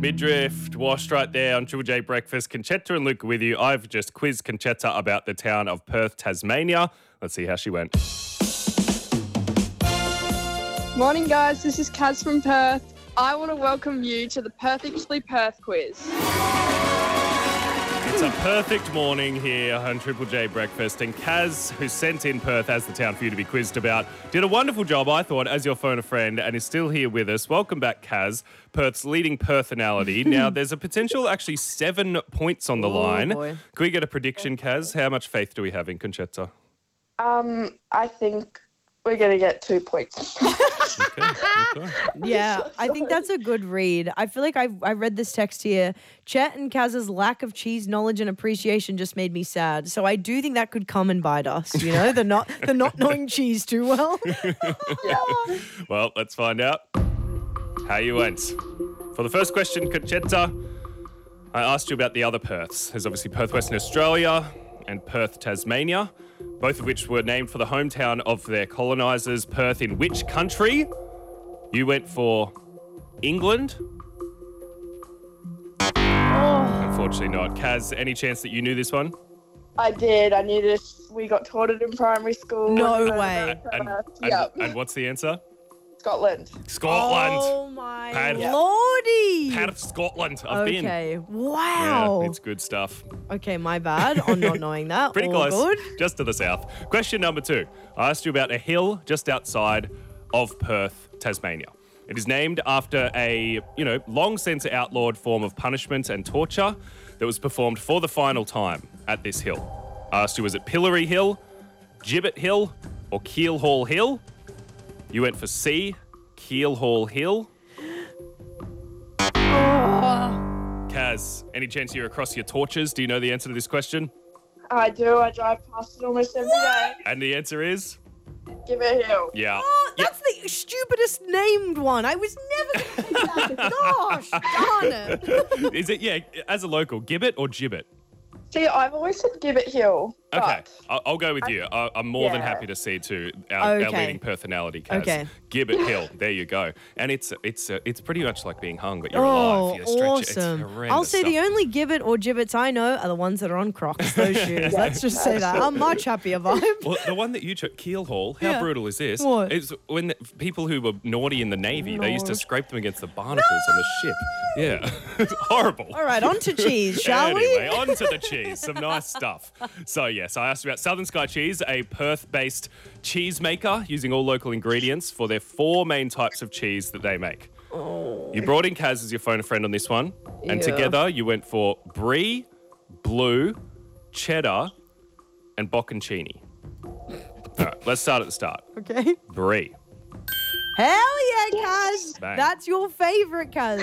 Midriff washed right there on Triple J Breakfast. Conchetta and Luca with you. I've just quizzed Conchetta about the town of Perth, Tasmania. Let's see how she went. Morning, guys. This is Kaz from Perth. I want to welcome you to the Perfectly Perth quiz. It's a perfect morning here on Triple J Breakfast, and Kaz, who sent in Perth as the town for you to be quizzed about, did a wonderful job, I thought, as your phone a friend, and is still here with us. Welcome back, Kaz, Perth's leading personality. Now, there's a potential actually 7 points on the line. Boy. Can we get a prediction, Kaz? How much faith do we have in Conchetta? I think we're going to get 2 points. Okay. Yeah, I think that's a good read. I feel like I read this text here. Chet and Kaz's lack of cheese knowledge and appreciation just made me sad. So I do think that could come and bite us, you know, the not knowing cheese too well. Well, let's find out how you went. For the first question, Conchetta, I asked you about the other Perths. There's obviously Perth, Western Australia and Perth, Tasmania, both of which were named for the hometown of their colonisers. Perth in which country? You went for England. Unfortunately not. Kaz, any chance that you knew this one? I did. I knew this. We got taught it in primary school. No way. And what's the answer? Scotland. Scotland. Oh my Perth. lordy. Perth, Scotland. I've been. Okay. Wow. Yeah, it's good stuff. Okay, my bad on not knowing that. Pretty All close. good. Just to the south. Question number 2. I asked you about a hill just outside of Perth, Tasmania. It is named after a, long since outlawed form of punishment and torture that was performed for the final time at this hill. I asked you, was it Pillory Hill, Gibbet Hill, or Keelhaul Hill? You went for C, Keelhaul Hill. Kaz, any chance you're across your torches? Do you know the answer to this question? I do. I drive past it almost every day. And the answer is? Give it a hill. Yeah. Oh, that's the stupidest named one. I was never going to say that. Gosh, darn it. Is it, as a local, Gibbet or Gibbet? See, I've always said give it hill. Okay, but I'll go with you. I'm more than happy to see to our leading personality, Kaz. Okay. Gibbet Hill, there you go. And it's pretty much like being hung, but you're alive. You stretch it. It's Awesome. horrendous I'll say stuff. the only gibbet or gibbets I know are the ones that are on Crocs, those shoes. Let's just say that. I'm much happier vibe. Well, the one that you took, Keelhaul, how Yeah. brutal is this? What? It's when people who were naughty in the Navy, they used to scrape them against the barnacles on the ship. Yeah, it's horrible. All right, on to cheese, shall Anyway, we? on to the cheese. Some nice stuff. So, yes, I asked you about Southern Sky Cheese, a Perth-based cheese maker using all local ingredients for their 4 main types of cheese that they make. You brought in Kaz as your phone a friend on this one, and Yeah. together you went for Brie, Blue, Cheddar, and Bocconcini. All right, let's start at the start. Okay. Brie. Hell yeah, Kaz. Bang. That's your favourite, Kaz.